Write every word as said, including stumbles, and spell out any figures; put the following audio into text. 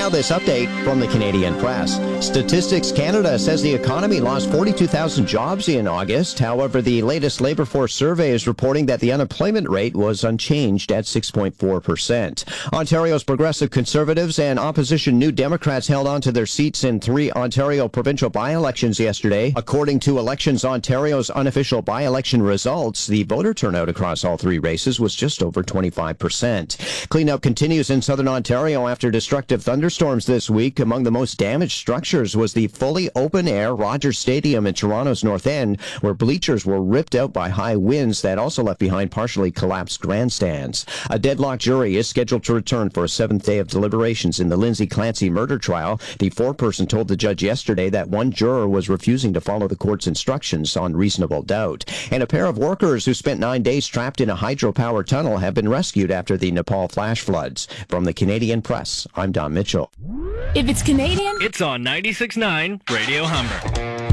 Now this update from the Canadian Press. Statistics Canada says the economy lost forty-two thousand jobs in August. However, the latest labor force survey is reporting that the unemployment rate was unchanged at six point four percent. Ontario's progressive Conservatives and opposition New Democrats held on to their seats in three Ontario provincial by-elections yesterday. According to Elections Ontario's unofficial by-election results, the voter turnout across all three races was just over twenty-five percent. Cleanup continues in southern Ontario after destructive thunderstorms this week. Among the most damaged structures was the fully open-air Rogers Stadium in Toronto's North End, where bleachers were ripped out by high winds that also left behind partially collapsed grandstands. A deadlocked jury is scheduled to return for a seventh day of deliberations in the Lindsay Clancy murder trial. The foreperson told the judge yesterday that one juror was refusing to follow the court's instructions on reasonable doubt. And a pair of workers who spent nine days trapped in a hydropower tunnel have been rescued after the Nepal flash floods. From the Canadian Press, I'm Don Mitchell. If it's Canadian, it's on ninety-six point nine Radio Humber.